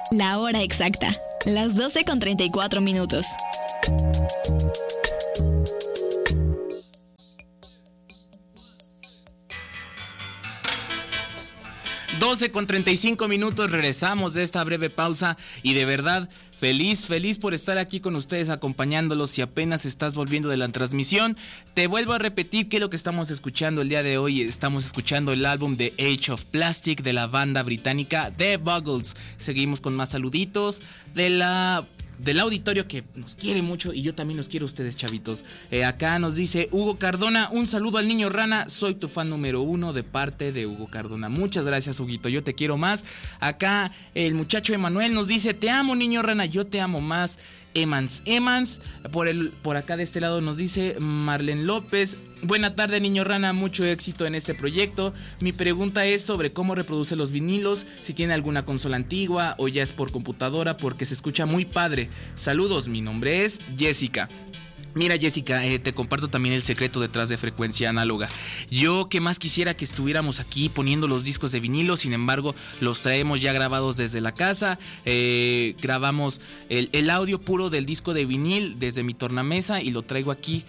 La hora exacta, las 12:34. 12:35, regresamos de esta breve pausa y de verdad feliz por estar aquí con ustedes acompañándolos. Si apenas estás volviendo de la transmisión, te vuelvo a repetir que lo que estamos escuchando el día de hoy, estamos escuchando el álbum de Age of Plastic de la banda británica The Buggles. Seguimos con más saluditos del auditorio que nos quiere mucho y yo también los quiero a ustedes, chavitos. Acá nos dice Hugo Cardona, un saludo al niño rana, soy tu fan número 1 de parte de Hugo Cardona. Muchas gracias, Huguito, yo te quiero más. Acá el muchacho Emanuel nos dice, te amo, niño rana, yo te amo más. Emans, por acá de este lado nos dice Marlene López, buena tarde, niño rana, mucho éxito en este proyecto. Mi pregunta es sobre cómo reproduce los vinilos, si tiene alguna consola antigua o ya es por computadora, porque se escucha muy padre. Saludos, mi nombre es Jessica. Mira, Jessica, te comparto también el secreto detrás de Frecuencia Análoga. Yo que más quisiera que estuviéramos aquí poniendo los discos de vinilo, sin embargo los traemos ya grabados desde la casa. Grabamos el audio puro del disco de vinil desde mi tornamesa y lo traigo aquí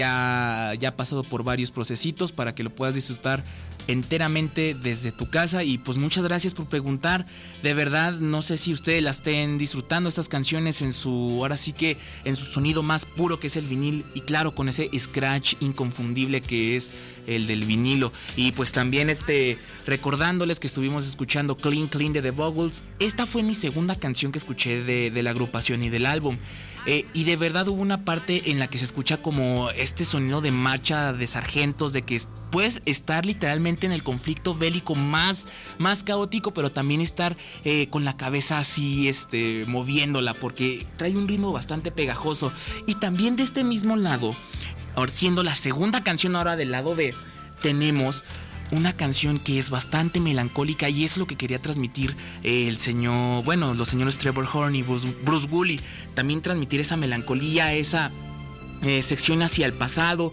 ya pasado por varios procesitos para que lo puedas disfrutar enteramente desde tu casa. Y pues muchas gracias por preguntar. De verdad, no sé si ustedes la estén disfrutando estas canciones ahora sí que en su sonido más puro, que es el vinil, y claro, con ese scratch inconfundible que es el del vinilo. Y pues también recordándoles que estuvimos escuchando Clean Clean de The Buggles. Esta fue mi segunda canción que escuché de la agrupación y del álbum. Y de verdad hubo una parte en la que se escucha como este sonido de marcha de sargentos, de que puedes estar literalmente en el conflicto bélico más caótico, pero también estar con la cabeza así moviéndola, porque trae un ritmo bastante pegajoso. Y también de este mismo lado, siendo la segunda canción ahora del lado B, tenemos una canción que es bastante melancólica, y es lo que quería transmitir los señores Trevor Horn y Bruce Woolley. También transmitir esa melancolía, esa sección hacia el pasado,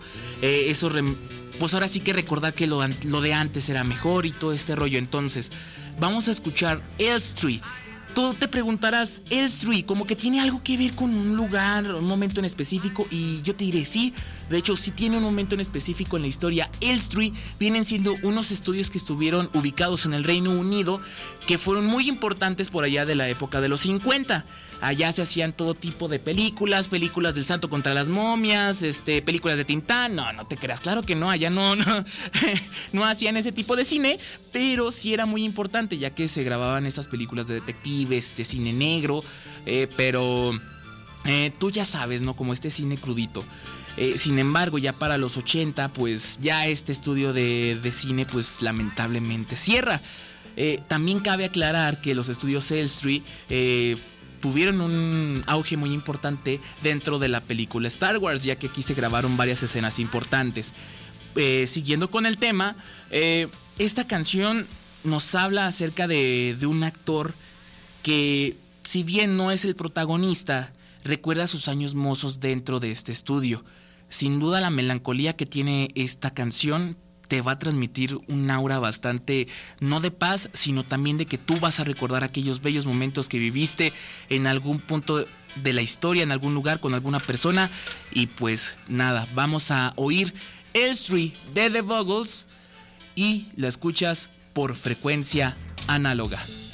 pues ahora sí que recordar que lo de antes era mejor y todo este rollo. Entonces vamos a escuchar Elstree. Tú te preguntarás, Elstree, como que tiene algo que ver con un lugar, un momento en específico, y yo te diré sí. De hecho, sí tiene un momento en específico en la historia. Elstree vienen siendo unos estudios que estuvieron ubicados en el Reino Unido, que fueron muy importantes por allá de la época de los 50. Allá se hacían todo tipo de películas del Santo contra las momias, películas de Tintán. No te creas, claro que no, allá no hacían ese tipo de cine, pero sí era muy importante, ya que se grababan estas películas de detectives, cine negro, pero tú ya sabes, ¿no? Como este cine crudito. Sin embargo, ya para los 80, pues ya este estudio de cine, pues lamentablemente cierra. También cabe aclarar que los estudios Elstree tuvieron un auge muy importante dentro de la película Star Wars, ya que aquí se grabaron varias escenas importantes. Siguiendo con el tema, esta canción nos habla acerca de un actor que, si bien no es el protagonista, recuerda sus años mozos dentro de este estudio. Sin duda, la melancolía que tiene esta canción te va a transmitir un aura bastante, no de paz, sino también de que tú vas a recordar aquellos bellos momentos que viviste en algún punto de la historia, en algún lugar, con alguna persona. Y pues nada, vamos a oír Elstree de The Buggles y la escuchas por Frecuencia Análoga.